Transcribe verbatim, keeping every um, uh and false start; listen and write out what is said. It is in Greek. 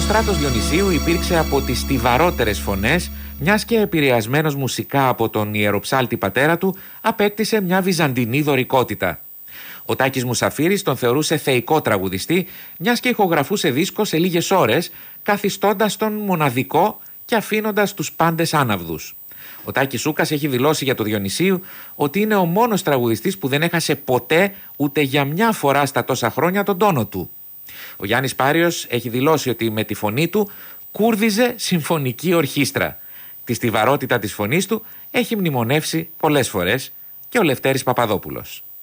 Στράτος Διονυσίου υπήρξε από τις στιβαρότερες φωνές, μιας και επηρεασμένος μουσικά από τον ιεροψάλτη πατέρα του, απέκτησε μια βυζαντινή δωρικότητα. Ο Τάκης Μουσαφίρης τον θεωρούσε θεϊκό τραγουδιστή, μιας και ηχογραφούσε δίσκο σε λίγες ώρες, καθιστώντας τον μοναδικό και αφήνοντας τους πάντες άναυδους. Ο Τάκης Σούκας έχει δηλώσει για το Διονυσίου ότι είναι ο μόνος τραγουδιστής που δεν έχασε ποτέ ούτε για μια φορά στα τόσα χρόνια τον τόνο του. Ο Γιάννης Πάριος έχει δηλώσει ότι με τη φωνή του κούρδιζε συμφωνική ορχήστρα. Τη στιβαρότητα της φωνής του έχει μνημονεύσει πολλές φορές και ο Λευτέρης Παπαδόπουλος.